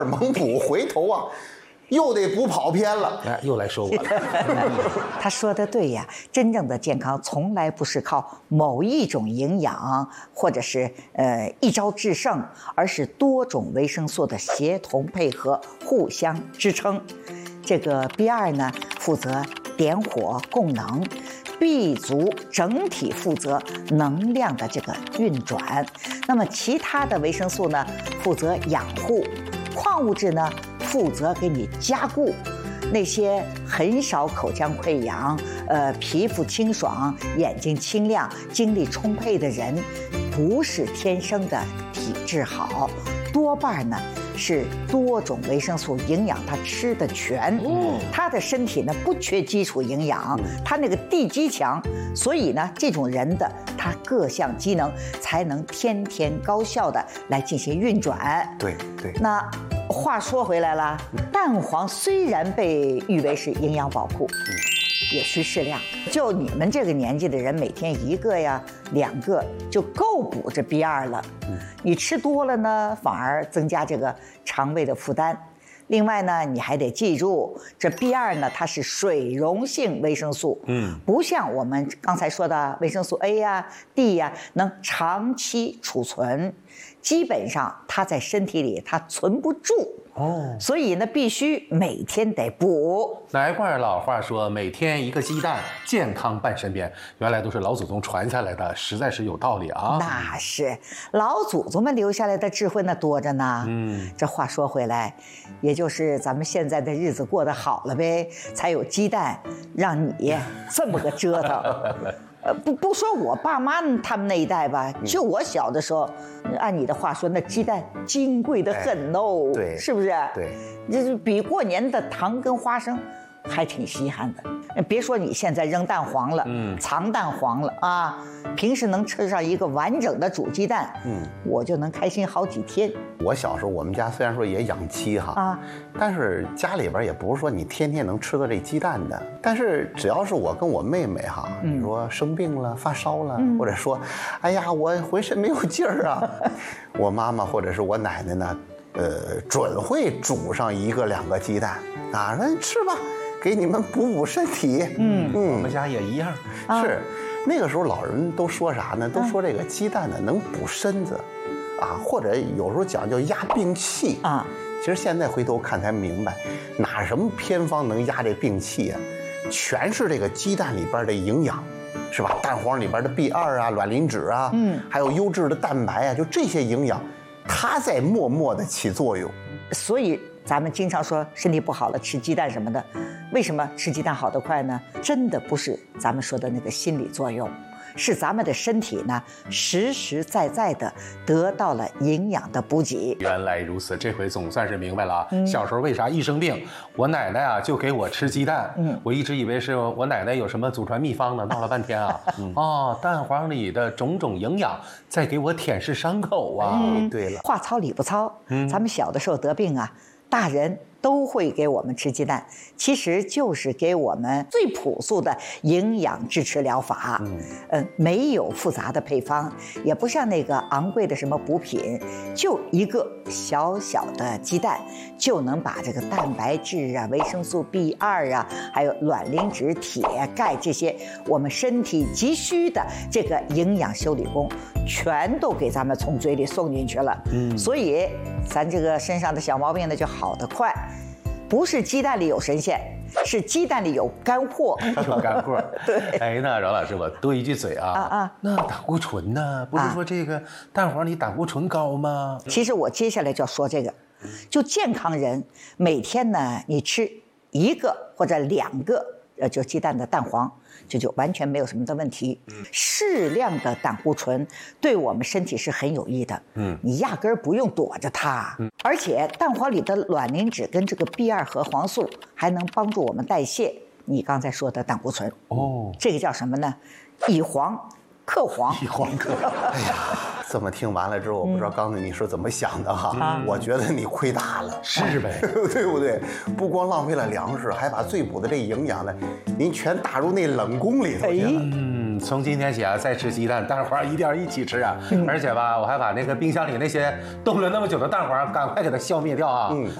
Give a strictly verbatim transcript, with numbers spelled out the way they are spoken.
猛补，回头啊，又得补跑偏了。 哎，又来说我了。 他说的对呀，真正的健康从来不是靠某一种营养或者是呃一招制胜，而是多种维生素的协同配合，互相支撑。这个 B 二 呢，负责点火供能。B 族整体负责能量的这个运转，那么其他的维生素呢，负责养护，矿物质呢，负责给你加固。那些很少口腔溃疡、呃皮肤清爽、眼睛清亮、精力充沛的人，不是天生的体质好，多半呢是多种维生素营养他吃的全，嗯，他的身体呢不缺基础营养，他那个地基强，所以呢这种人的他各项机能才能天天高效的来进行运转。 对对。 那话说回来了，蛋黄虽然被誉为是营养宝库，也需适量。就你们这个年纪的人，每天一个呀、两个就够补这 B 二 了。你吃多了呢，反而增加这个肠胃的负担。另外呢，你还得记住，这 B 二 呢，它是水溶性维生素，嗯，不像我们刚才说的维生素 A 呀、D 呀，能长期储存。基本上它在身体里它存不住哦，所以呢必须每天得补。 难怪老话说每天一个鸡蛋，健康伴身边，原来都是老祖宗传下来的，实在是有道理啊。 那是老祖宗们留下来的智慧那多着呢。嗯，这话说回来，也就是咱们现在的日子过得好了呗，才有鸡蛋让你这么个折腾。呃，不不说我爸妈他们那一代吧，就我小的时候，按你的话说，那鸡蛋金贵的很哦， 对， 是不是？ 对， 就是比过年的糖跟花生还挺稀罕的。别说你现在扔蛋黄了，嗯，藏蛋黄了啊，平时能吃上一个完整的煮鸡蛋，嗯，我就能开心好几天。 我小时候，我们家虽然说也养鸡哈，啊，但是家里边也不是说你天天能吃到这鸡蛋的。但是只要是我跟我妹妹哈，嗯、你说生病了、发烧了，嗯、或者说，哎呀，我浑身没有劲儿啊，我妈妈或者是我奶奶呢，呃，准会煮上一个两个鸡蛋啊，说你吃吧。给你们补补身体， 嗯嗯，我们家也一样。 是，那个时候老人都说啥呢？都说这个鸡蛋呢能补身子，啊，或者有时候讲叫压病气啊。其实现在回头看才明白，哪什么偏方能压这病气啊？全是这个鸡蛋里边的营养，是吧？蛋黄里边的 B 二 啊、卵磷脂啊，嗯，还有优质的蛋白啊，就这些营养，它在默默的起作用。 所以咱们经常说身体不好了吃鸡蛋什么的，为什么吃鸡蛋好得快呢？真的不是咱们说的那个心理作用，是咱们的身体呢实实在在的得到了营养的补给。 原来如此，这回总算是明白了啊！嗯、小时候为啥一生病，我奶奶啊就给我吃鸡蛋，嗯，我一直以为是我奶奶有什么祖传秘方呢，闹了半天啊，嗯、哦，蛋黄里的种种营养在给我舔舐伤口啊！ 嗯、 对了， 话糙理不糙，嗯，咱们小的时候得病啊。大人都会给我们吃鸡蛋，其实就是给我们最朴素的营养支持疗法。嗯，呃，没有复杂的配方，也不像那个昂贵的什么补品，就一个小小的鸡蛋就能把这个蛋白质啊、维生素 B 二 啊，还有卵磷脂、铁、钙这些我们身体急需的这个营养修理工，全都给咱们从嘴里送进去了。嗯，所以咱这个身上的小毛病呢就好得快。不是鸡蛋里有神仙，是鸡蛋里有干货。 有干货。 对。 哎，那饶老师，我多一句嘴啊。啊啊。那胆固醇呢？不是说这个蛋黄里胆固醇高吗？ 其实我接下来就要说这个，就健康人每天呢，你吃一个或者两个，呃，就鸡蛋的蛋黄，这就完全没有什么的问题。嗯。适量的胆固醇对我们身体是很有益的。嗯。你压根儿不用躲着它。嗯。而且蛋黄里的卵磷脂跟这个 B 二 核黄素还能帮助我们代谢你刚才说的胆固醇。哦，这个叫什么呢？以黄克黄。 以黄克。 哎呀，这么听完了之后，我不知道刚才你是怎么想的哈？嗯、我觉得你亏大了， 是呗， 对不对？不光浪费了粮食，还把最补的这营养呢，您全打入那冷宫里头去了。 嗯， 从今天起啊，再吃鸡蛋，蛋黄一定要一起吃啊！而且吧，我还把那个冰箱里那些冻了那么久的蛋黄，赶快给它消灭掉啊！嗯。